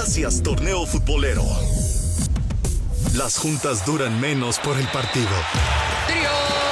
Gracias, torneo futbolero. Las juntas duran menos por el partido. ¡Trío!